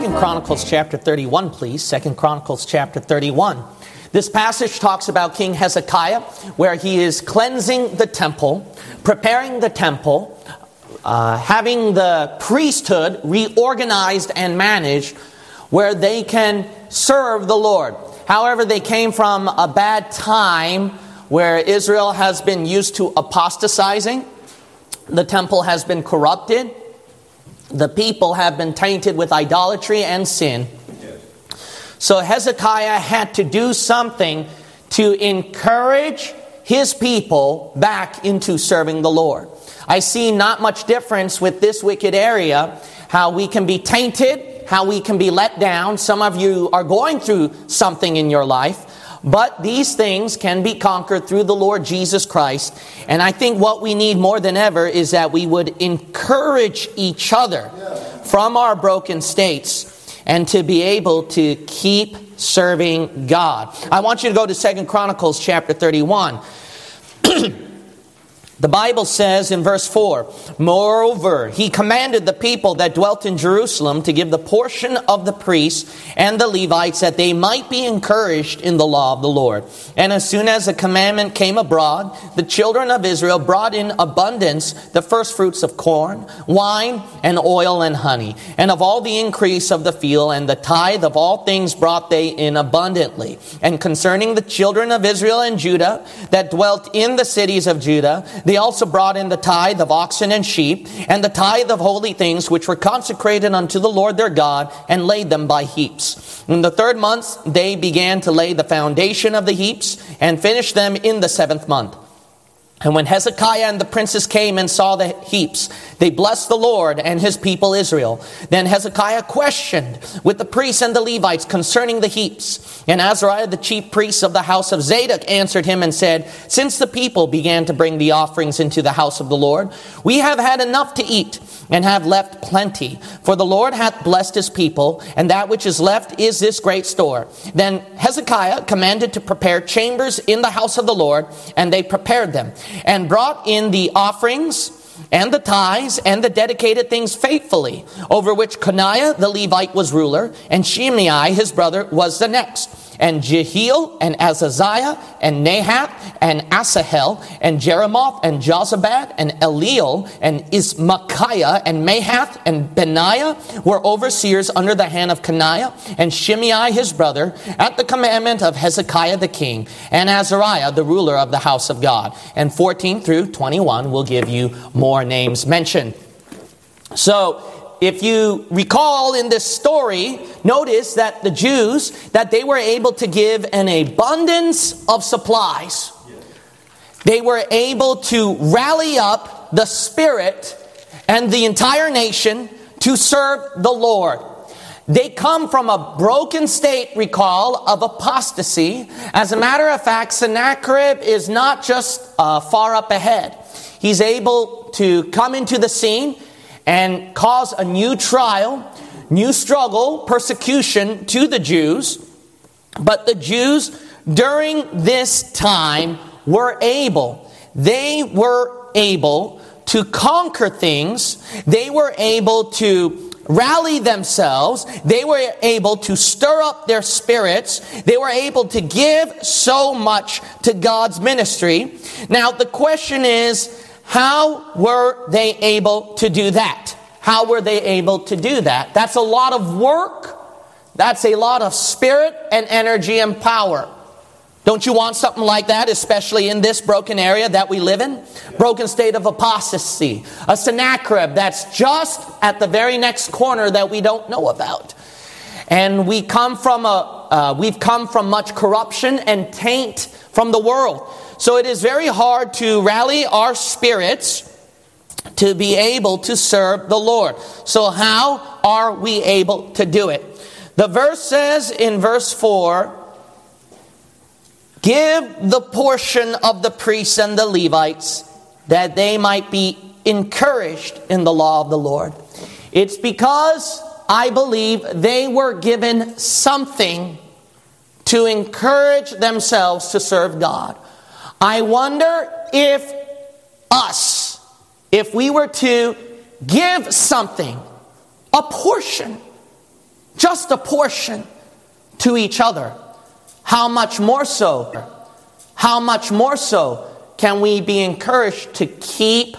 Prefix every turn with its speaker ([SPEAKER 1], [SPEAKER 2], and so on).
[SPEAKER 1] 2 Chronicles chapter 31, please. 2 Chronicles chapter 31. This passage talks about King Hezekiah, where he is cleansing the temple, preparing the temple, having the priesthood reorganized and managed where they can serve the Lord. However, they came from a bad time where Israel has been used to apostatizing. The temple has been corrupted. The people have been tainted with idolatry and sin. So Hezekiah had to do something to encourage his people back into serving the Lord. I see not much difference with this wicked area, how we can be tainted, how we can be let down. Some of you are going through something in your life, but these things can be conquered through the Lord Jesus Christ. And I think what we need more than ever is that we would encourage each other from our broken states and to be able to keep serving God. I want you to go to 2 Chronicles chapter 31. The Bible says in verse 4, "Moreover, he commanded the people that dwelt in Jerusalem to give the portion of the priests and the Levites that they might be encouraged in the law of the Lord. And as soon as the commandment came abroad, the children of Israel brought in abundance the first fruits of corn, wine, and oil and honey, and of all the increase of the field, and the tithe of all things brought they in abundantly. And concerning the children of Israel and Judah that dwelt in the cities of Judah, they also brought in the tithe of oxen and sheep, and the tithe of holy things which were consecrated unto the Lord their God, and laid them by heaps. In the 3rd month they began to lay the foundation of the heaps, and finished them in the 7th month. And when Hezekiah and the princes came and saw the heaps, they blessed the Lord and his people Israel. Then Hezekiah questioned with the priests and the Levites concerning the heaps. And Azariah, the chief priest of the house of Zadok, answered him and said, Since the people began to bring the offerings into the house of the Lord, we have had enough to eat, and have left plenty. For the Lord hath blessed his people, and that which is left is this great store. Then Hezekiah commanded to prepare chambers in the house of the Lord, and they prepared them, and brought in the offerings and the tithes and the dedicated things faithfully, over which Coniah the Levite was ruler, and Shimei his brother was the next, and Jehiel and Azaziah and Nahath and Asahel and Jeremoth and Jozabad and Eliel and Ismachiah and Mahath and Benaiah were overseers under the hand of Coniah and Shimei his brother, at the commandment of Hezekiah the king, and Azariah the ruler of the house of God. And 14 through 21 will give you more names mentioned. So, if you recall in this story, notice that the Jews, that they were able to give an abundance of supplies. They were able to rally up the spirit and the entire nation to serve the Lord. They come from a broken state, recall, of apostasy. As a matter of fact, Sennacherib is not just far up ahead. He's able to come into the scene and cause a new trial, new struggle, persecution to the Jews. But the Jews during this time were able to conquer things. They were able to rally themselves. They were able to stir up their spirits. They were able to give so much to God's ministry. Now the question is, how were they able to do that? How were they able to do that? That's a lot of work. That's a lot of spirit and energy and power. Don't you want something like that, especially in this broken area that we live in? Broken state of apostasy. A Sennacherib that's just at the very next corner that we don't know about. And we've come from much corruption and taint from the world. So it is very hard to rally our spirits to be able to serve the Lord. So how are we able to do it? The verse says in verse 4, Give the portion of the priests and the Levites, that they might be encouraged in the law of the Lord. It's because I believe they were given something to encourage themselves to serve God. I wonder if we were to give something, a portion, just a portion to each other, how much more so can we be encouraged to keep